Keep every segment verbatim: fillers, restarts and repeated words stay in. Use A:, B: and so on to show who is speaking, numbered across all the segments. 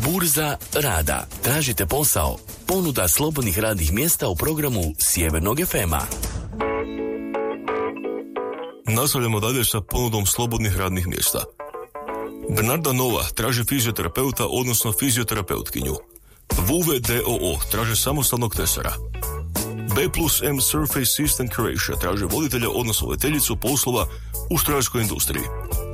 A: Burza rada. Tražite posao. Ponuda slobodnih radnih mjesta u programu Sjevernog ef ema.
B: Nastavljamo dalje sa ponudom slobodnih radnih mjesta. Bernarda Nova traži fizioterapeuta, odnosno fizioterapeutkinju. Vuve d o o traže samostalnog tesara. B plus M Surface System Croatia traže voditelja, odnosno voditeljicu poslova u strojarskoj industriji.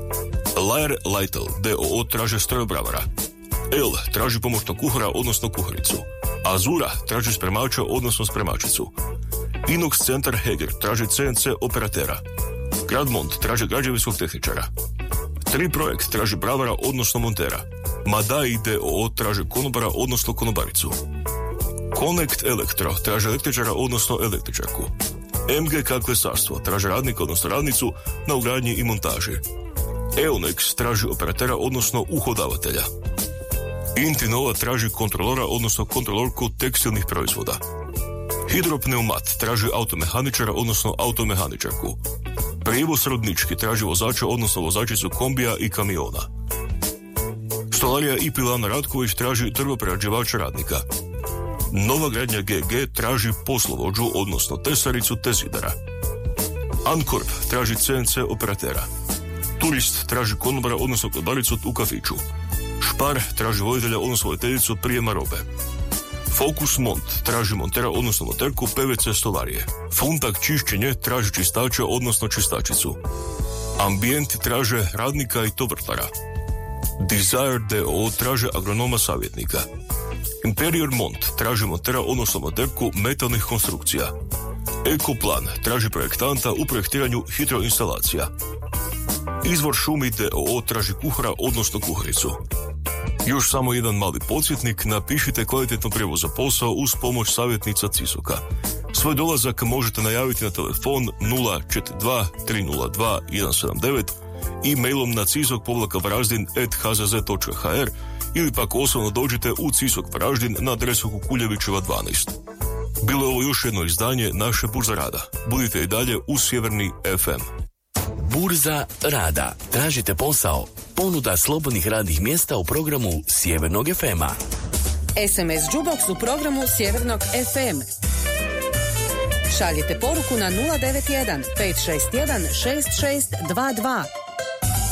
B: Lair Lytle d o o traže strojobravara. L traži pomoćnog kuhara, odnosno kuharicu. Azura traži spremača, odnosno spremačicu. Inox Centar Heger traži C N C operatera. Gradmont traži građevinskog tehničara. Tri projekt traži bravara, odnosno montera. Madai d o o traže konobara, odnosno konobaricu. Connect Elektro traže električara, odnosno električarku. M G K Klesarstvo traže radnika, odnosno radnicu na ugradnji i montaži. Eonex traži operatera, odnosno uhodavatelja. Intinova traži kontrolora, odnosno kontrolorku tekstilnih proizvoda. Hidropneumat traži automehaničara, odnosno automehaničarku. Prijevoz Rodnički traži vozača, odnosno vozačicu kombija i kamiona. Stolarija i Pilana Ratković traži drvoprerađivača radnika. Nova gradnja G G traži poslovođu, odnosno tesaricu te zidara. Ankorp traži C N C operatera. Turist traži konobara, odnosno konobaricu u kafiću. Špar traži voditelja, odnosno voditeljicu prijema robe. Focus Mont traži montera, odnosno monterku P V C stolarije. Funtak čišćenje traži čistača, odnosno čistačicu. Ambijent traže radnika i to vrtlara. Desire d o o traže agronoma savjetnika. Imperior Mont traži montera, odnosno monterku metalnih konstrukcija. Ekoplan traži projektanta u projektiranju hidroinstalacija. Izvor šumi d o o traži kuhara, odnosno kuharicu. Još samo jedan mali podsjetnik, napišite kvalitetno prijavu za posao uz pomoć savjetnica Cisoka. Svoj dolazak možete najaviti na telefon nula četiri dva tri nula dva jedan sedam devet i mailom na cisok povlaka varaždin at h z z točka h r ili pak osobno dođite u Cisok Varaždin na adresu Kukuljevićeva dvanaest. Bilo je ovo još jedno izdanje naše Burza rada. Budite i dalje uz Sjeverni ef em.
A: Burza rada. Tražite posao. Ponuda slobodnih radnih mjesta u programu Sjevernog ef ema.
C: es em es Jukebox u programu Sjevernog ef em. Šaljite poruku na nula devet jedan pet šest jedan šest šest dva dva